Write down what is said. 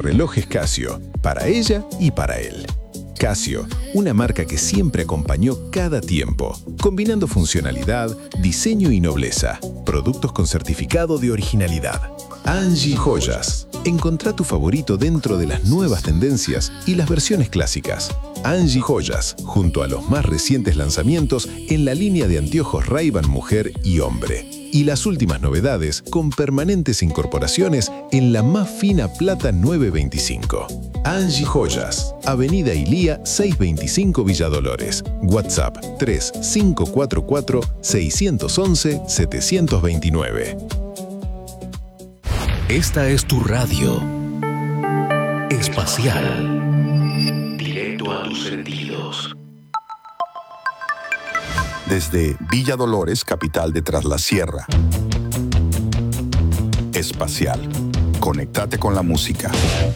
relojes Casio, para ella y para él. Casio, una marca que siempre acompañó cada tiempo, combinando funcionalidad, diseño y nobleza. Productos con certificado de originalidad. Angie Joyas. Encontrá tu favorito dentro de las nuevas tendencias y las versiones clásicas. Angie Joyas, junto a los más recientes lanzamientos en la línea de anteojos Ray-Ban Mujer y Hombre. Y las últimas novedades con permanentes incorporaciones en la más fina plata 925. Angie Joyas, Avenida Ilía 625 Villa Dolores. WhatsApp 3544-611-729. Esta es tu radio espacial. Directo a tus sentidos. Desde Villa Dolores, capital de Tras la Sierra. Espacial. Conéctate con la música.